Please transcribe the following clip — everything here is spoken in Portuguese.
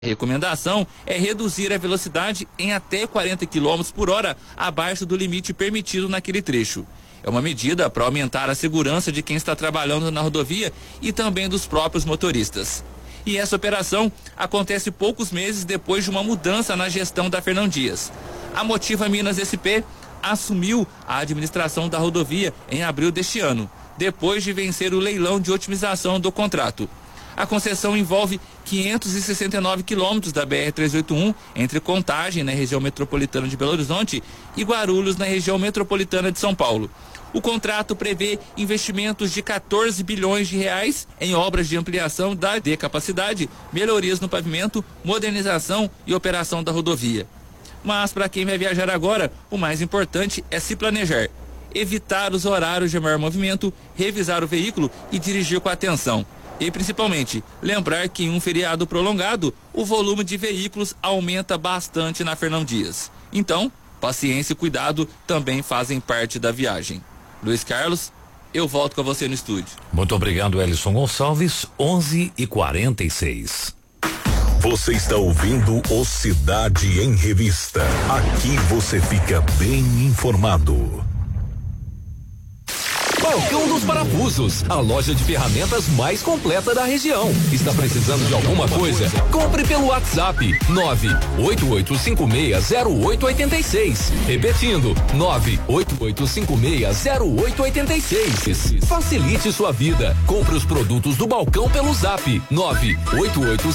A recomendação é reduzir a velocidade em até 40 km por hora abaixo do limite permitido naquele trecho. É uma medida para aumentar a segurança de quem está trabalhando na rodovia e também dos próprios motoristas. E essa operação acontece poucos meses depois de uma mudança na gestão da Fernão Dias. A Motiva Minas SP assumiu a administração da rodovia em abril deste ano, depois de vencer o leilão de otimização do contrato. A concessão envolve 569 quilômetros da BR-381 entre Contagem, na região metropolitana de Belo Horizonte, e Guarulhos, na região metropolitana de São Paulo. O contrato prevê investimentos de 14 bilhões de reais em obras de ampliação de capacidade, melhorias no pavimento, modernização e operação da rodovia. Mas para quem vai viajar agora, o mais importante é se planejar, evitar os horários de maior movimento, revisar o veículo e dirigir com atenção. E principalmente, lembrar que em um feriado prolongado, o volume de veículos aumenta bastante na Fernão Dias. Então, paciência e cuidado também fazem parte da viagem. Luiz Carlos, eu volto com você no estúdio. Muito obrigado, Elison Gonçalves, 11h46. Você está ouvindo o Cidade em Revista. Aqui você fica bem informado. Balcão dos Parafusos, a loja de ferramentas mais completa da região. Está precisando de alguma coisa? Compre pelo WhatsApp 988560886. Repetindo, 988560886. Facilite sua vida. Compre os produtos do balcão pelo Zap 988